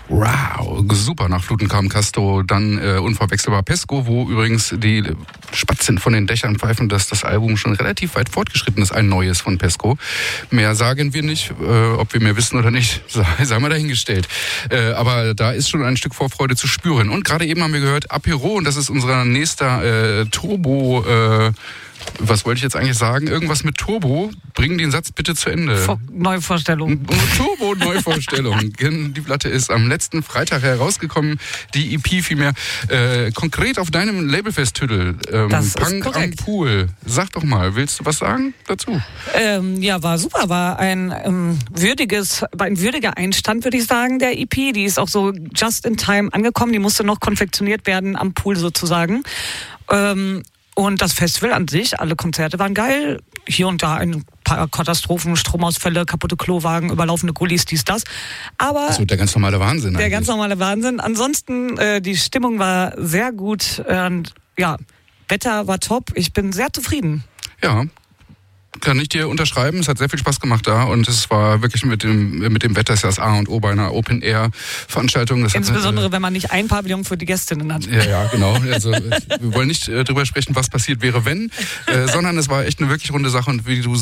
Wow, super. Nach Fluten kam Castro, dann unverwechselbar Pesco, wo übrigens die Spatzen von den Dächern pfeifen, dass das Album schon relativ weit fortgeschritten ist, ein neues von Pesco. Mehr sagen wir nicht, ob wir mehr wissen oder nicht, sei mal dahingestellt. Aber da ist schon ein Stück Vorfreude zu spüren. Und gerade eben haben wir gehört, Apero, und das ist unser nächster Turbo, was wollte ich jetzt eigentlich sagen? Irgendwas mit Turbo. Bring den Satz bitte zu Ende. Neuvorstellung. Turbo-Neuvorstellung. Die Platte ist am letzten Freitag herausgekommen. Die EP vielmehr. Konkret auf deinem Labelfest, Tüdel. Das Punk ist korrekt. am Pool. Sag doch mal, willst du was sagen dazu? Ja, war super. War ein würdiger Einstand, würde ich sagen, der EP. Die ist auch so just in time angekommen. Die musste noch konfektioniert werden am Pool sozusagen. Und das Festival an sich, alle Konzerte waren geil. Hier und da ein paar Katastrophen, Stromausfälle, kaputte Klowagen, überlaufende Gullis, dies, das. Aber so der ganz normale Wahnsinn. Der ganz normale Wahnsinn. Ansonsten, die Stimmung war sehr gut. Wetter war top. Ich bin sehr zufrieden. Ja. Kann ich dir unterschreiben. Es hat sehr viel Spaß gemacht da und es war wirklich mit dem Wetter ist ja das A und O bei einer Open-Air-Veranstaltung. Insbesondere, wenn man nicht ein Pavillon für die Gästinnen hat. Ja, genau. Also wir wollen nicht drüber sprechen, was passiert wäre, wenn, sondern es war echt eine wirklich runde Sache und wie du